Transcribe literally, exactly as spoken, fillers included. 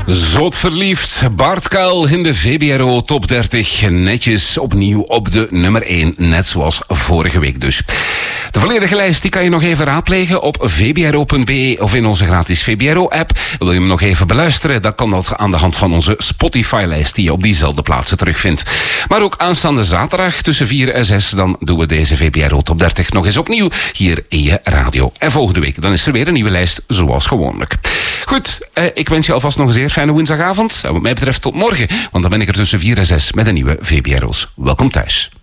Zot verliefd. Bart Kuil in de V B R O Top dertig. Netjes opnieuw op de nummer één. Net zoals vorige week dus. De volledige lijst die kan je nog even raadplegen op v b r o punt b e of in onze gratis V B R O-app. Wil je hem nog even beluisteren, dan kan dat aan de hand van onze Spotify-lijst die je op diezelfde plaatsen terugvindt. Maar ook aanstaande zaterdag tussen vier en zes, dan doen we deze V B R O Top dertig nog eens opnieuw hier in je radio. En volgende week, dan is er weer een nieuwe lijst zoals gewoonlijk. Goed, eh, ik wens je alvast nog een zeer fijne woensdagavond. En wat mij betreft tot morgen, want dan ben ik er tussen vier en zes met een nieuwe V B R O's. Welkom thuis.